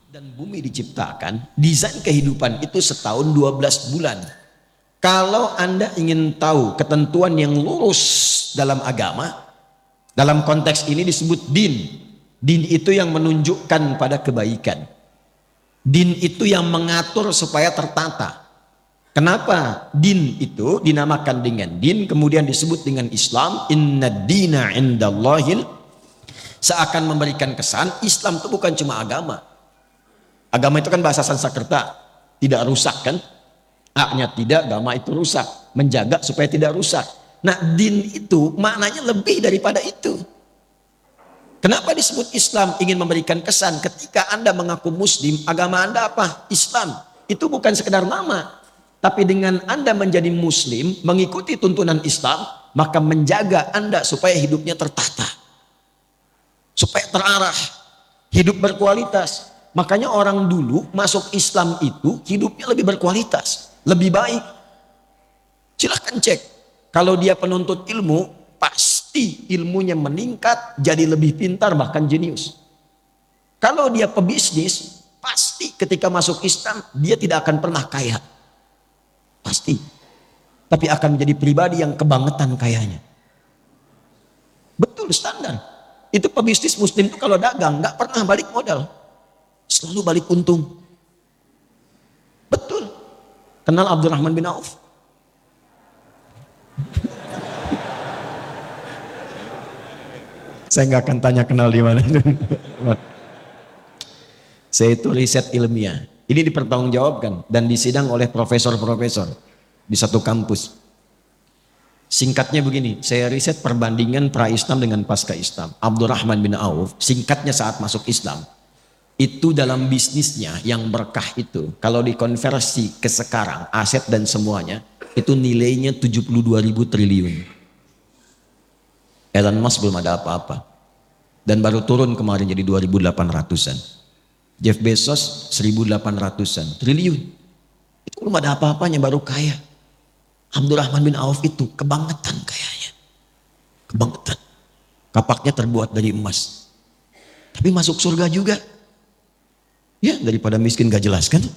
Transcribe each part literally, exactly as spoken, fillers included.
dan bumi diciptakan, desain kehidupan itu setahun dua belas bulan. Kalau Anda ingin tahu ketentuan yang lurus dalam agama, dalam konteks ini disebut din. Din itu yang menunjukkan pada kebaikan. Din itu yang mengatur supaya tertata. Kenapa din itu dinamakan dengan din, kemudian disebut dengan Islam? Inna dina indallahil, seakan memberikan kesan Islam itu bukan cuma agama. Agama itu kan bahasa Sanskerta, tidak rusak kan? A-nya tidak, agama itu rusak, menjaga supaya tidak rusak. Nah, din itu maknanya lebih daripada itu. Kenapa disebut Islam? Ingin memberikan kesan ketika Anda mengaku Muslim, agama Anda apa? Islam. Itu bukan sekedar nama, tapi dengan Anda menjadi Muslim, mengikuti tuntunan Islam, maka menjaga Anda supaya hidupnya tertata, supaya terarah, hidup berkualitas. Makanya orang dulu masuk Islam itu hidupnya lebih berkualitas, lebih baik. Silahkan cek. Kalau dia penuntut ilmu, pasti ilmunya meningkat, jadi lebih pintar, bahkan jenius. Kalau dia pebisnis, pasti ketika masuk Islam, dia tidak akan pernah kaya. Pasti. Tapi akan menjadi pribadi yang kebangetan kayanya. Betul, standar. Itu pebisnis Muslim itu kalau dagang, nggak pernah balik modal. Selalu balik untung. Betul. Kenal Abdurrahman bin Auf? Saya nggak akan tanya kenal di mana. Saya itu riset ilmiah. Ini dipertanggungjawabkan dan disidang oleh profesor-profesor di satu kampus. Singkatnya begini, saya riset perbandingan pra-Islam dengan pasca-Islam. Abdurrahman bin Auf, singkatnya saat masuk Islam, itu dalam bisnisnya yang berkah itu, kalau dikonversi ke sekarang, aset dan semuanya, itu nilainya tujuh puluh dua ribu triliun. Elon Musk belum ada apa-apa. Dan baru turun kemarin jadi dua ribu delapan ratusan. Jeff Bezos seribu delapan ratusan triliun. Itu belum ada apa-apanya, baru kaya. Abdurrahman bin Auf itu kebangetan kayanya. Kebangetan. Kapaknya terbuat dari emas. Tapi masuk surga juga. Ya, daripada miskin gak jelas kan?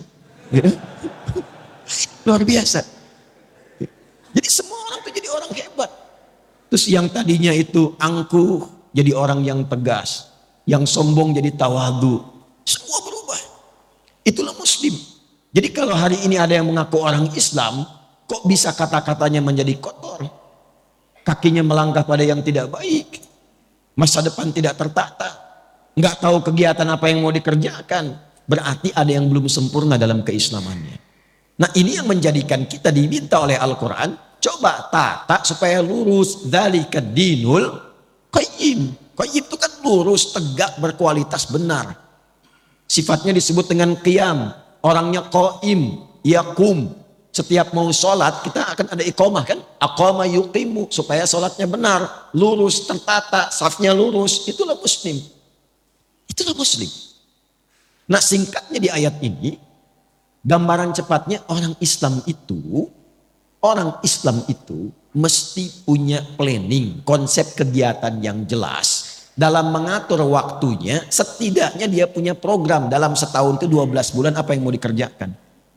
Luar biasa. Jadi semua orang tuh jadi orang hebat. Terus yang tadinya itu angkuh jadi orang yang tegas, yang sombong jadi tawadu. Semua berubah. Itulah Muslim. Jadi kalau hari ini ada yang mengaku orang Islam, kok bisa kata-katanya menjadi kotor? Kakinya melangkah pada yang tidak baik. Masa depan tidak tertata. Nggak tahu kegiatan apa yang mau dikerjakan. Berarti ada yang belum sempurna dalam keislamannya. Nah, ini yang menjadikan kita diminta oleh Al-Quran, coba tata supaya lurus. Dzalika dinul qayyim. Qayyim itu kan lurus, tegak, berkualitas, benar. Sifatnya disebut dengan qiyam. Orangnya qaim, yakum. Setiap mau sholat kita akan ada iqamah kan? Aqama yuqimu, supaya sholatnya benar, lurus, tertata, safnya lurus. Itulah Muslim. Itulah Muslim. Nah, singkatnya di ayat ini, gambaran cepatnya orang Islam itu, orang Islam itu mesti punya planning, konsep kegiatan yang jelas. Dalam mengatur waktunya, setidaknya dia punya program dalam setahun itu dua belas bulan apa yang mau dikerjakan.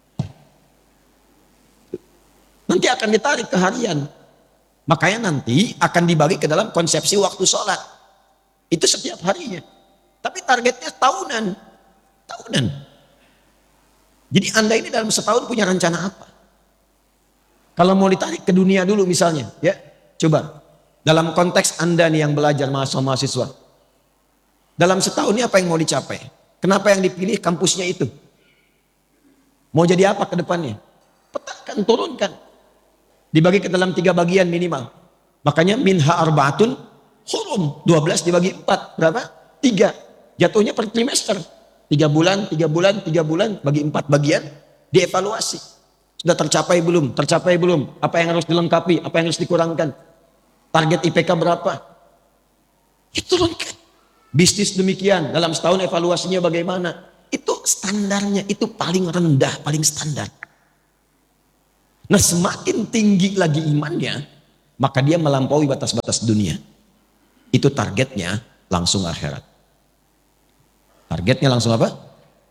Nanti akan ditarik ke harian. Makanya nanti akan dibagi ke dalam konsepsi waktu sholat. Itu setiap harinya. Tapi targetnya tahunan. Tahunan. Jadi Anda ini dalam setahun punya rencana apa? Kalau mau ditarik ke dunia dulu misalnya, ya, coba. Dalam konteks Anda nih yang belajar mahasiswa-mahasiswa. Dalam setahun ini apa yang mau dicapai? Kenapa yang dipilih kampusnya itu? Mau jadi apa ke depannya? Petakan, turunkan. Dibagi ke dalam tiga bagian minimal. Makanya minha arbaatun hurum. dua belas dibagi empat. Berapa? tiga. Jatuhnya per trimester. tiga bulan, tiga bulan, tiga bulan. Bagi empat bagian. Dievaluasi. Sudah tercapai belum? Tercapai belum? Apa yang harus dilengkapi? Apa yang harus dikurangkan? Target I P K berapa? Itu turunkan. Bisnis demikian. Dalam setahun evaluasinya bagaimana? Itu standarnya. Itu paling rendah, paling standar. Nah, semakin tinggi lagi imannya, maka dia melampaui batas-batas dunia. Itu targetnya langsung akhirat. Targetnya langsung apa?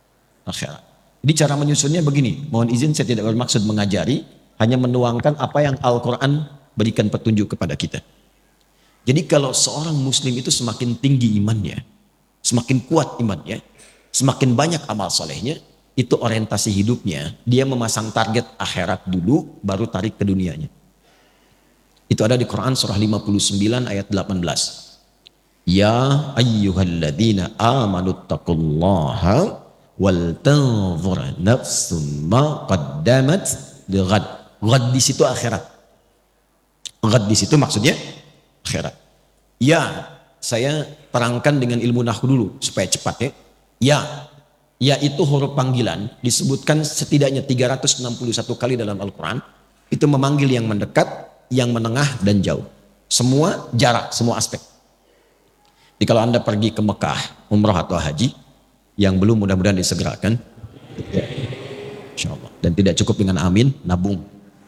akhirat. Jadi cara menyusunnya begini, mohon izin saya tidak bermaksud mengajari, hanya menuangkan apa yang Al-Quran berikan petunjuk kepada kita. Jadi kalau seorang muslim itu semakin tinggi imannya, semakin kuat imannya, semakin banyak amal solehnya, itu orientasi hidupnya, dia memasang target akhirat dulu, baru tarik ke dunianya. Itu ada di Quran surah lima puluh sembilan ayat delapan belas. Ya ayyuhalladzina amanu taqullaha wal tanzur nafsum ma qaddamat lighad. Ghad di situ akhirat. Ghad di situ maksudnya akhirat. Ya, saya terangkan dengan ilmu nahwu dulu supaya cepat ya. Ya, ya itu huruf panggilan disebutkan setidaknya tiga ratus enam puluh satu kali dalam Al-Qur'an. Itu memanggil yang mendekat, yang menengah dan jauh. Semua jarak, semua aspek. Jadi kalau Anda pergi ke Mekah, umrah atau haji, yang belum mudah-mudahan disegerakan, ya, insya Allah. Dan tidak cukup dengan amin, nabung.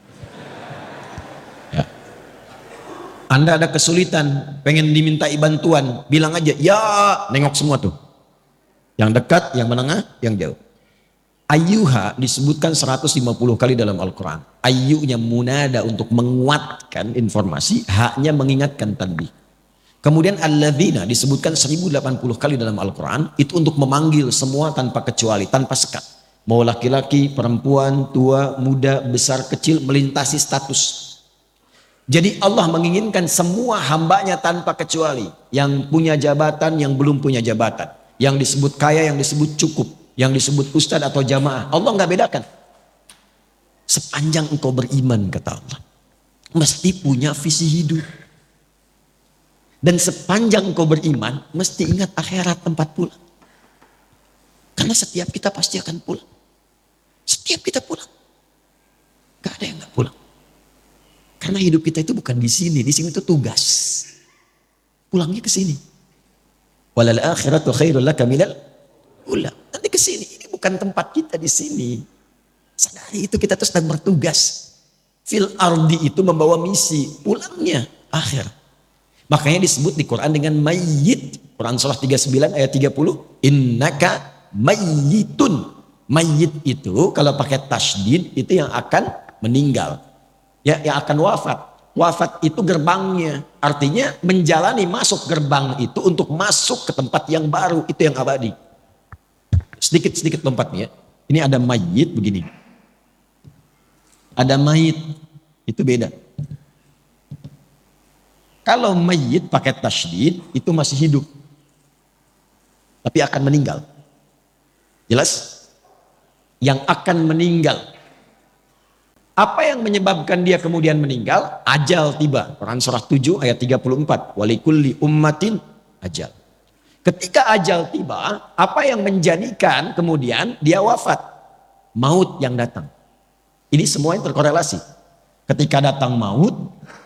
Ya. Anda ada kesulitan, pengen dimintai bantuan, bilang aja, ya, nengok semua tuh. Yang dekat, yang menengah, yang jauh. Ayyuha disebutkan seratus lima puluh kali dalam Al-Quran. Ayyunya munada untuk menguatkan informasi, haknya mengingatkan tanbih. Kemudian alladzina disebutkan seribu delapan puluh kali dalam Al-Quran, itu untuk memanggil semua tanpa kecuali, tanpa sekat. Mau laki-laki, perempuan, tua, muda, besar, kecil, melintasi status. Jadi Allah menginginkan semua hambanya tanpa kecuali. Yang punya jabatan, yang belum punya jabatan. Yang disebut kaya, yang disebut cukup. Yang disebut ustadz atau jamaah. Allah nggak bedakan. Sepanjang engkau beriman, kata Allah, mesti punya visi hidup. Dan sepanjang engkau beriman, mesti ingat akhirat tempat pulang. Karena setiap kita pasti akan pulang. Setiap kita pulang. Gak ada yang gak pulang. Karena hidup kita itu bukan di sini. Di sini itu tugas. Pulangnya ke sini. Walal akhiratu khairul laka minal ula. Nanti ke sini. Ini bukan tempat kita di sini. Sadari itu kita terus sedang bertugas. Fil ardi itu membawa misi. Pulangnya akhir. Makanya disebut di Quran dengan mayyit. Quran surah tiga puluh sembilan ayat tiga puluh. Innaka mayyitun. Mayyit itu kalau pakai tasydid itu yang akan meninggal. Ya, yang akan wafat. Wafat itu gerbangnya. Artinya menjalani masuk gerbang itu untuk masuk ke tempat yang baru. Itu yang abadi. Sedikit-sedikit lompatnya. Ini ada mayyit begini. Ada mayit. Itu beda. Kalau mayit pakai tasydid itu masih hidup. Tapi akan meninggal. Jelas? Yang akan meninggal. Apa yang menyebabkan dia kemudian meninggal? Ajal tiba. Quran surah tujuh ayat tiga puluh empat. Walikulli ummatin ajal. Ketika ajal tiba, apa yang menjadikan kemudian dia wafat? Maut yang datang. Ini semuanya terkorelasi. Ketika datang maut,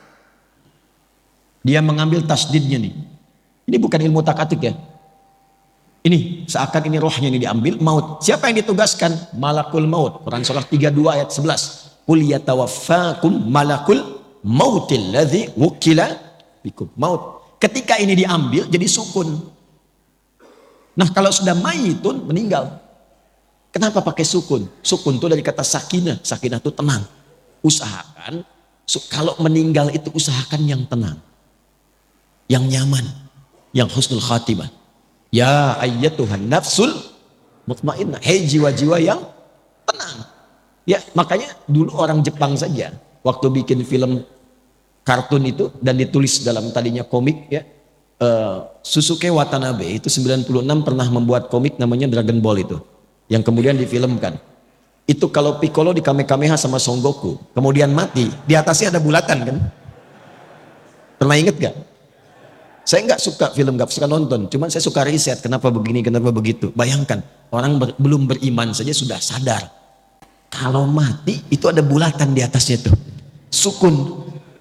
dia mengambil tasdidnya nih. Ini bukan ilmu takatik ya. Ini seakan ini rohnya ini diambil maut. Siapa yang ditugaskan? Malakul maut. Quran surah tiga puluh dua ayat sebelas. Qul yatawaffakum malakul mautil ladzi wukila bikum. Maut. Ketika ini diambil jadi sukun. Nah kalau sudah mayitun meninggal. Kenapa pakai sukun? Sukun itu dari kata sakinah. Sakinah itu tenang. Usahakan kalau meninggal itu usahakan yang tenang. Yang nyaman, yang husnul khatimah. Ya ayyatuhan nafsul mutmainnah. Hei jiwa-jiwa yang tenang. Ya makanya dulu orang Jepang saja waktu bikin film kartun itu dan ditulis dalam tadinya komik ya. Uh, Susuke Watanabe itu sembilan puluh enam pernah membuat komik namanya Dragon Ball itu. Yang kemudian difilmkan. Itu kalau Piccolo di Kamehameha sama Son Goku. Kemudian mati. Di atasnya ada bulatan kan. Pernah inget gak? Saya nggak suka film, nggak suka nonton. Cuman saya suka riset kenapa begini, kenapa begitu. Bayangkan orang ber, belum beriman saja sudah sadar. Kalau mati itu ada bulatan di atasnya tuh. Sukun.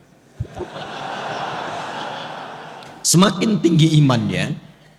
Semakin tinggi imannya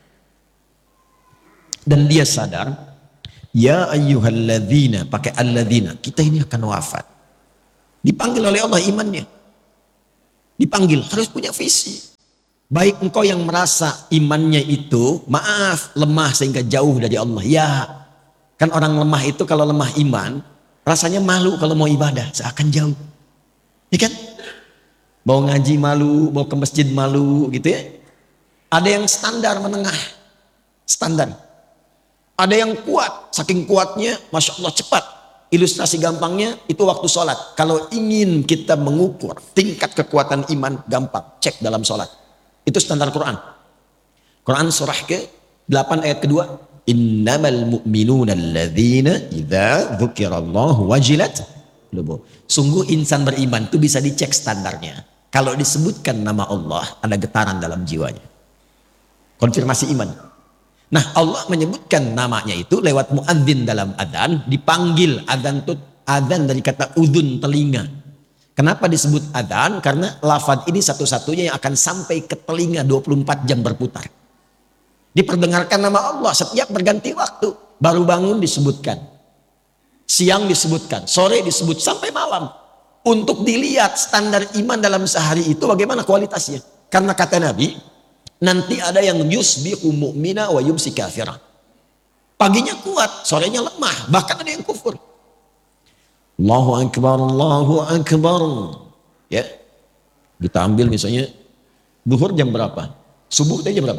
dan dia sadar, ya ayyuhalladzina, pakai alladzina, kita ini akan wafat. Dipanggil oleh Allah imannya. Dipanggil harus punya visi. Baik engkau yang merasa imannya itu maaf lemah sehingga jauh dari Allah. Ya, Kan orang lemah itu kalau lemah iman, rasanya malu kalau mau ibadah, seakan jauh. Ya kan? Mau ngaji malu, mau ke masjid malu gitu ya. Ada yang standar menengah, standar. Ada yang kuat, saking kuatnya, Masya Allah cepat. Ilustrasi gampangnya itu waktu sholat. Kalau ingin kita mengukur tingkat kekuatan iman, gampang, cek dalam sholat. Itu standar Quran. Quran surah ke delapan ayat kedua. Innamal mu'minuna alladzina idza dzukirallahu wajilat qulubuhum. Sungguh insan beriman itu bisa dicek standarnya. Kalau disebutkan nama Allah, ada getaran dalam jiwanya. Konfirmasi iman. Nah, Allah menyebutkan namanya itu lewat muadzin dalam adzan, dipanggil adzan itu adzan dari kata udhun, telinga. Kenapa disebut adzan? Karena lafaz ini satu-satunya yang akan sampai ke telinga dua puluh empat jam berputar. Diperdengarkan nama Allah setiap berganti waktu. Baru bangun disebutkan. Siang disebutkan, sore disebut sampai malam. Untuk dilihat standar iman dalam sehari itu bagaimana kualitasnya. Karena kata Nabi, nanti ada yang yusbihu mu'mina wa yumsi kafira. Paginya kuat, sorenya lemah, bahkan ada yang kufur. Allahu akbar, Allahu akbar. Ya. Kita ambil misalnya zuhur jam berapa? Subuh tadi jam berapa?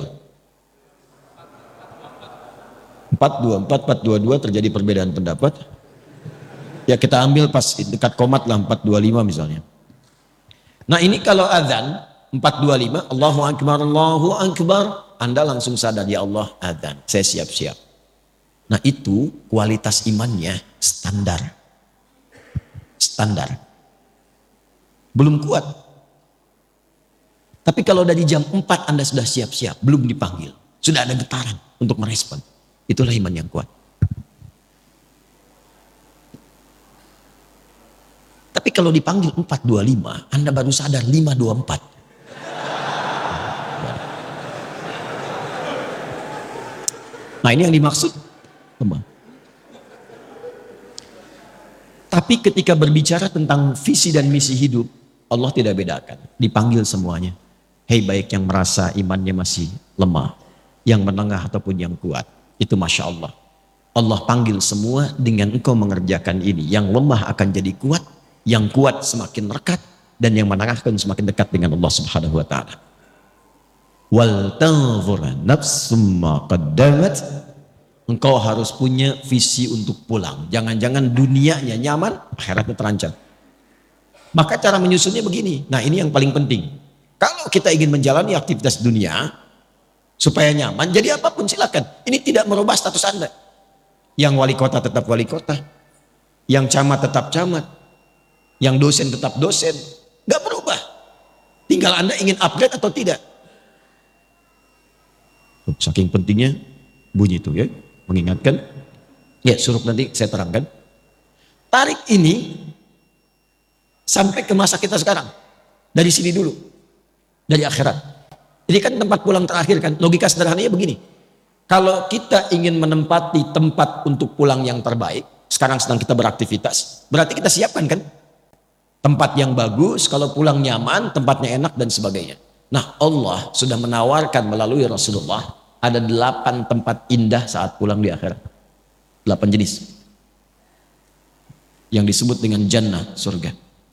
empat dua puluh empat, empat dua puluh dua terjadi perbedaan pendapat. Ya kita ambil pas dekat komat lah empat dua puluh lima misalnya. Nah ini kalau azan empat dua puluh lima, Allahu akbar, Allahu akbar, Anda langsung sadar, ya Allah azan, saya siap-siap. Nah itu kualitas imannya standar. Standar. Belum kuat. Tapi kalau dari jam empat Anda sudah siap-siap, belum dipanggil, sudah ada getaran untuk merespon. Itulah iman yang kuat. Tapi kalau dipanggil empat dua puluh lima, Anda baru sadar lima dua puluh empat. Nah ini yang dimaksud lemah. Tapi ketika berbicara tentang visi dan misi hidup, Allah tidak bedakan. Dipanggil semuanya. Hei baik yang merasa imannya masih lemah, yang menengah ataupun yang kuat. Itu Masya Allah. Allah panggil semua dengan engkau mengerjakan ini. Yang lemah akan jadi kuat, yang kuat semakin rekat, dan yang menengah akan semakin dekat dengan Allah Subhanahu wa taala. Wal tanzur nafsum ma qaddamat. Engkau harus punya visi untuk pulang. Jangan-jangan dunianya nyaman, akhiratnya terancam. Maka cara menyusunnya begini. Nah, ini yang paling penting. Kalau kita ingin menjalani aktivitas dunia supaya nyaman, jadi apapun silakan. Ini tidak merubah status Anda. Yang wali kota tetap wali kota, yang camat tetap camat, yang dosen tetap dosen, nggak berubah. Tinggal Anda ingin upgrade atau tidak. Saking pentingnya bunyi itu ya, mengingatkan. Ya suruh nanti saya terangkan. Tarik ini sampai ke masa kita sekarang. Dari sini dulu, dari akhirat. Ini kan tempat pulang terakhir kan. Logika sederhananya begini. Kalau kita ingin menempati tempat untuk pulang yang terbaik, sekarang sedang kita beraktivitas, berarti kita siapkan kan? Tempat yang bagus, kalau pulang nyaman, tempatnya enak dan sebagainya. Nah Allah sudah menawarkan melalui Rasulullah, ada delapan tempat indah saat pulang di akhirat. Delapan jenis. Yang disebut dengan jannah, surga.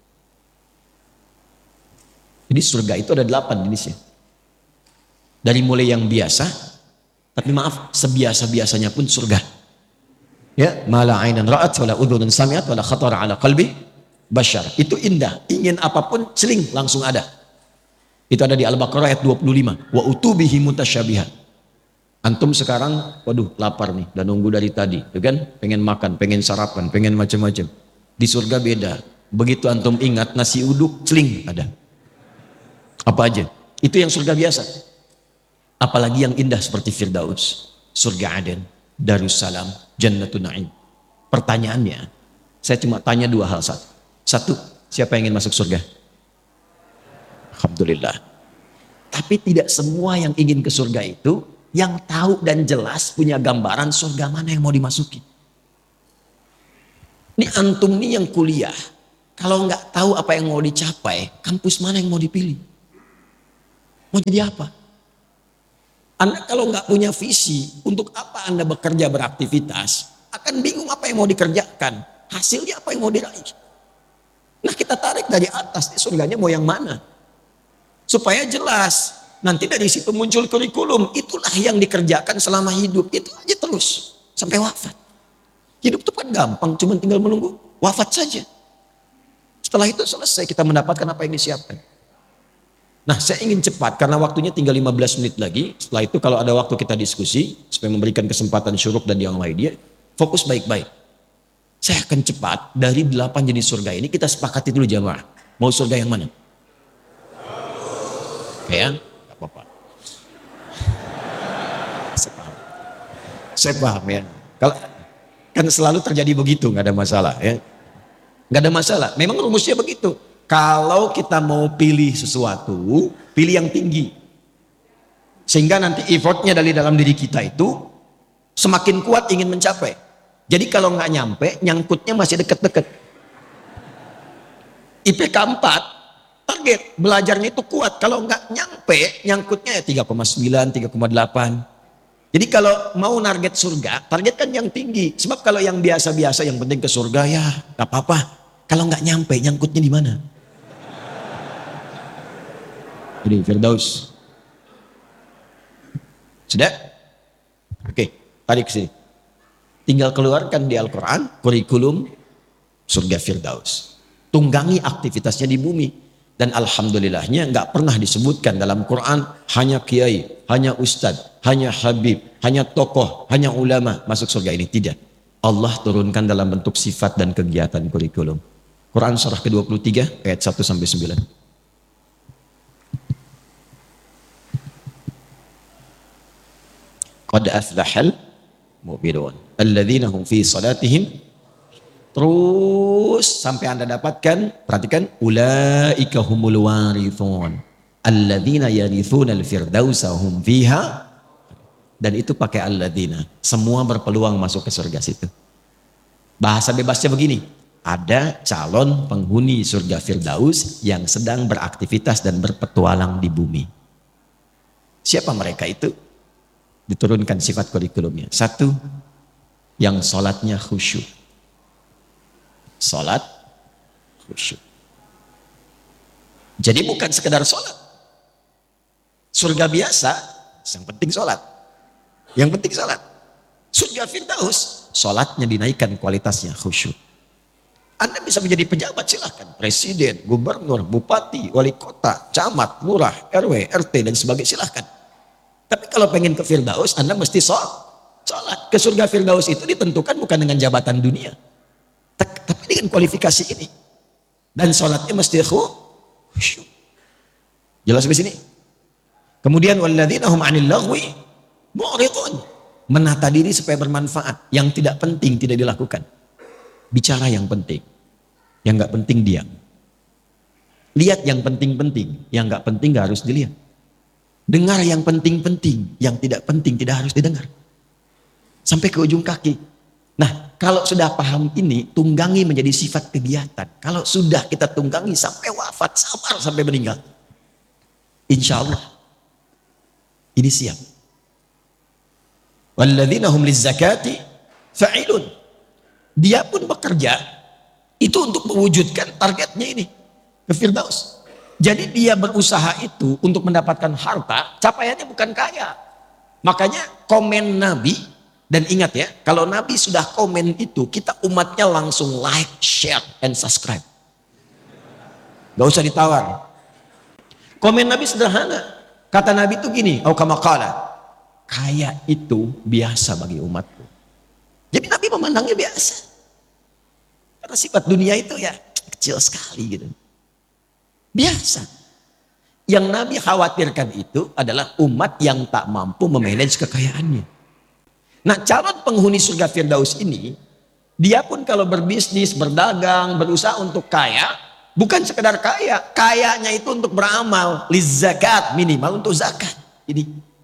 Jadi surga itu ada delapan jenisnya. Dari mulai yang biasa, tapi maaf, sebiasa-biasanya pun surga. Ya, mala ainan ra'at wala udhunun sami'at wala khatara ala qalbi bashar. Itu indah. Ingin apapun seling langsung ada. Itu ada di Al-Baqarah ayat dua puluh lima. Wa utubihi mutasyabihat. Antum sekarang, waduh lapar nih, dan nunggu dari tadi, ya kan? Pengen makan, pengen sarapan, pengen macam-macam. Di surga beda. Begitu antum ingat nasi uduk, seling ada. Apa aja? Itu yang surga biasa. Apalagi yang indah seperti Firdaus, surga Aden, Darussalam, Jannatun Na'im. Pertanyaannya, saya cuma tanya dua hal. Satu, satu siapa yang ingin masuk surga? Alhamdulillah. Tapi tidak semua yang ingin ke surga itu yang tahu dan jelas punya gambaran surga mana yang mau dimasuki. Ini antum nih yang kuliah, kalau nggak tahu apa yang mau dicapai, kampus mana yang mau dipilih? Mau jadi apa? Anda kalau nggak punya visi, untuk apa Anda bekerja beraktivitas? Akan bingung apa yang mau dikerjakan, hasilnya apa yang mau diraih. Nah kita tarik dari atas, surganya mau yang mana? Supaya jelas, nanti dari situ muncul kurikulum, itulah yang dikerjakan selama hidup, itu aja terus, sampai wafat. Hidup itu kan gampang, cuma tinggal menunggu wafat saja. Setelah itu selesai, kita mendapatkan apa yang disiapkan. Nah saya ingin cepat, karena waktunya tinggal lima belas menit lagi. Setelah itu kalau ada waktu kita diskusi, supaya memberikan kesempatan Syuruk dan yang lainnya, fokus baik-baik. Saya akan cepat, dari delapan jenis surga ini kita sepakati dulu jamaah. Mau surga yang mana? Oke ya, gak apa-apa. Saya paham. Saya paham ya. Kalau kan selalu terjadi begitu, nggak ada masalah ya. Nggak ada masalah. Memang rumusnya begitu. Kalau kita mau pilih sesuatu, pilih yang tinggi. Sehingga nanti effortnya dari dalam diri kita itu semakin kuat ingin mencapai. Jadi kalau nggak nyampe, nyangkutnya masih deket-deket. I P K empat, target belajarnya itu kuat. Kalau nggak nyampe, nyangkutnya ya tiga koma sembilan, tiga koma delapan. Jadi kalau mau target surga, targetkan yang tinggi. Sebab kalau yang biasa-biasa, yang penting ke surga ya nggak apa-apa. Kalau nggak nyampe, nyangkutnya di mana? Jadi Firdaus. Sudah? Oke, tarik sini. Tinggal keluarkan di Al-Quran kurikulum surga Firdaus. Tunggangi aktivitasnya di bumi. Dan alhamdulillahnya nggak pernah disebutkan dalam Quran hanya kiai, hanya ustadz, hanya habib, hanya tokoh, hanya ulama masuk surga ini. Tidak. Allah turunkan dalam bentuk sifat dan kegiatan kurikulum. Quran surah ke dua puluh tiga ayat satu sampai sembilan. Qad aflahal mu'minun alladzina hum fi salatihim, terus sampai Anda dapatkan, perhatikan, ulaika humul warithun alladzina yarithunal firdausa hum fiha, dan itu pakai alladzina, semua berpeluang masuk ke surga situ. Bahasa bebasnya begini, ada calon penghuni surga Firdaus yang sedang beraktivitas dan berpetualang di bumi. Siapa mereka itu? Diturunkan sifat kurikulumnya. Satu, yang sholatnya khusyuk. Sholat khusyuk. Jadi bukan sekedar sholat. Surga biasa, yang penting sholat. Yang penting sholat. Surga Firdaus, sholatnya dinaikkan kualitasnya khusyuk. Anda bisa menjadi pejabat, silahkan. Presiden, gubernur, bupati, wali kota, camat, lurah, R W, R T, dan sebagainya, silahkan. Tapi kalau pengen ke Firdaus, Anda mesti sholat. Ke surga Firdaus itu ditentukan bukan dengan jabatan dunia, tapi dengan kualifikasi ini. Dan sholatnya mesti khusyuk. Jelas di sini. Kemudian walladzina hum 'anil lagwi mu'ridun, menata diri supaya bermanfaat. Yang tidak penting tidak dilakukan. Bicara yang penting, yang nggak penting diam. Lihat yang penting-penting, yang nggak penting nggak harus dilihat. Dengar yang penting-penting, yang tidak penting tidak harus didengar. Sampai ke ujung kaki. Nah, kalau sudah paham ini, tunggangi menjadi sifat kegiatan. Kalau sudah kita tunggangi sampai wafat, sabar sampai meninggal, insya Allah ini siap. Walladzina hum lizzakati fa'ilun. Dia pun bekerja itu untuk mewujudkan targetnya ini ke Firdaus. Jadi dia berusaha itu untuk mendapatkan harta, capaiannya bukan kaya. Makanya komen Nabi, dan ingat ya, kalau Nabi sudah komen itu, kita umatnya langsung like, share, and subscribe. Gak usah ditawar. Komen Nabi sederhana. Kata Nabi itu gini, au kama qala, kaya itu biasa bagi umatku. Jadi Nabi memandangnya biasa. Karena sifat dunia itu ya kecil sekali gitu. Biasa. Yang Nabi khawatirkan itu adalah umat yang tak mampu memanage kekayaannya. Nah, calon penghuni surga Firdaus ini, dia pun kalau berbisnis, berdagang, berusaha untuk kaya, bukan sekedar kaya, kayanya itu untuk beramal, lizakat, minimal untuk zakat. Ini.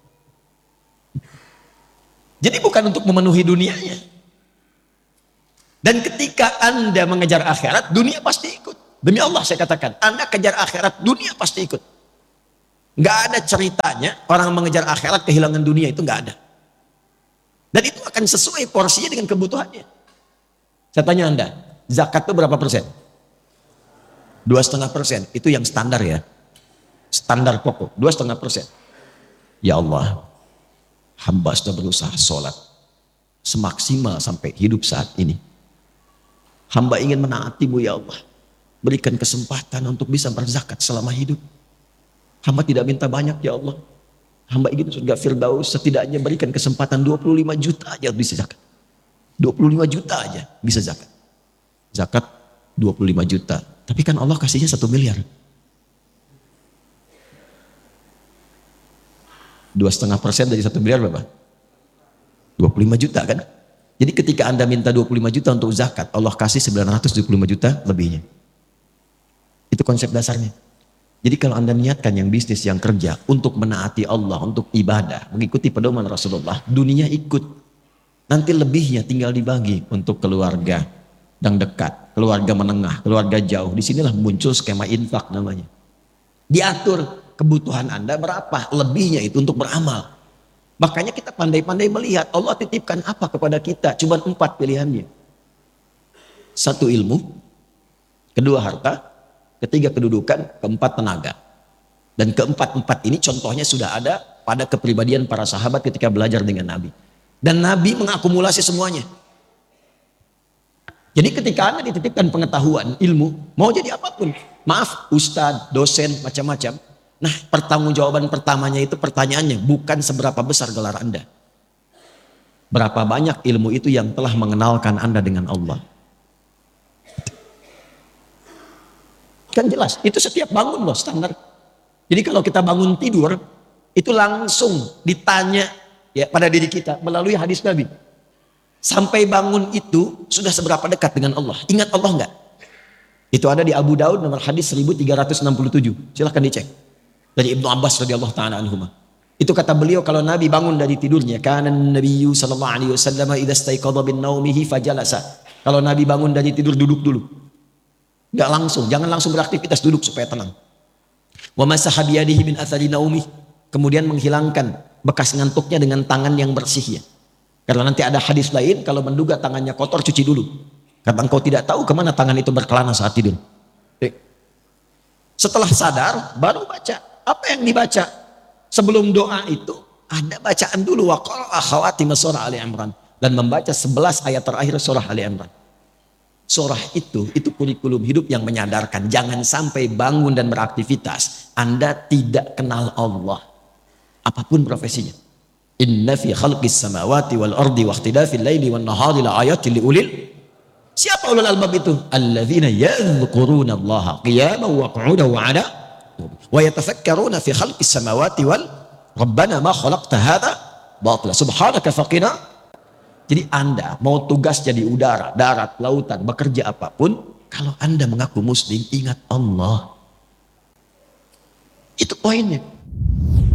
Jadi bukan untuk memenuhi dunianya. Dan ketika Anda mengejar akhirat, dunia pasti ikut. Demi Allah saya katakan, Anda kejar akhirat, dunia pasti ikut. Nggak ada ceritanya orang mengejar akhirat kehilangan dunia, itu nggak ada. Dan itu akan sesuai porsinya dengan kebutuhannya. Saya tanya Anda, zakat itu berapa persen? Dua setengah persen. Itu yang standar ya. Standar pokok, dua setengah persen. Ya Allah, hamba sudah berusaha sholat semaksimal sampai hidup saat ini. Hamba ingin menaati-Mu ya Allah. Berikan kesempatan untuk bisa berzakat selama hidup. Hamba tidak minta banyak ya Allah. Hamba ingin surga Firdaus, setidaknya berikan kesempatan dua puluh lima juta aja bisa zakat. dua puluh lima juta aja bisa zakat. Zakat dua puluh lima juta. Tapi kan Allah kasihnya satu miliar. Dua setengah persen dari satu miliar berapa? dua puluh lima juta kan? Jadi ketika Anda minta dua puluh lima juta untuk zakat, Allah kasih sembilan ratus tujuh puluh lima juta lebihnya. Itu konsep dasarnya. Jadi kalau Anda niatkan yang bisnis, yang kerja untuk menaati Allah, untuk ibadah, mengikuti pedoman Rasulullah, dunia ikut. Nanti lebihnya tinggal dibagi untuk keluarga yang dekat, keluarga menengah, keluarga jauh. Disinilah muncul skema infak namanya. Diatur kebutuhan Anda berapa, lebihnya itu untuk beramal. Makanya kita pandai-pandai melihat Allah titipkan apa kepada kita. Cuma empat pilihannya. Satu ilmu, kedua harta, ketiga kedudukan, keempat tenaga. Dan keempat-empat ini contohnya sudah ada pada kepribadian para sahabat ketika belajar dengan Nabi. Dan Nabi mengakumulasi semuanya. Jadi ketika Anda dititipkan pengetahuan, ilmu, mau jadi apapun. Maaf, ustadz, dosen, macam-macam. Nah, pertanggungjawaban pertamanya itu pertanyaannya bukan seberapa besar gelar Anda. Berapa banyak ilmu itu yang telah mengenalkan Anda dengan Allah. Kan jelas, itu setiap bangun loh standar. Jadi kalau kita bangun tidur, itu langsung ditanya ya pada diri kita melalui hadis Nabi. Sampai bangun itu sudah seberapa dekat dengan Allah. Ingat Allah enggak? Itu ada di Abu Daud nomor hadis seribu tiga ratus enam puluh tujuh. Silahkan dicek. Dari Ibnu Abbas radhiyallahu ta'ala anhuma. Itu kata beliau kalau Nabi bangun dari tidurnya, kana Nabiyyu sallallahu alaihi wasallam idza istaiqadha bin naumihi fajalasa. Kalau Nabi bangun dari tidur duduk dulu. Enggak langsung, jangan langsung beraktivitas, duduk supaya tenang. Wa masaha bi yadihi min athari naumih. Kemudian menghilangkan bekas ngantuknya dengan tangan yang bersih ya. Karena nanti ada hadis lain kalau menduga tangannya kotor cuci dulu. Karena engkau tidak tahu kemana tangan itu berkelana saat tidur. Setelah sadar baru baca. Apa yang dibaca? Sebelum doa itu ada bacaan dulu wa qara'a khawatim surah Ali Imran dan membaca sebelas ayat terakhir surah Ali Imran. Surah itu itu kurikulum hidup yang menyadarkan jangan sampai bangun dan beraktivitas Anda tidak kenal Allah. Apapun profesinya. Inna fi khalqis samawati wal ardi wa ikhtilafil laili wan nahari la ayatin liulil. Siapa ulul albab itu? Alladzina yadhkuruna Allah qiyaman wa qu'udan wa 'ala wa yatafakkaruna fi khalqis samawati wal rabbana ma khalaqta hadza batila subhanaka faqina. Jadi Anda mau tugas jadi udara, darat, lautan, bekerja apapun, kalau Anda mengaku muslim ingat Allah. Itu poinnya.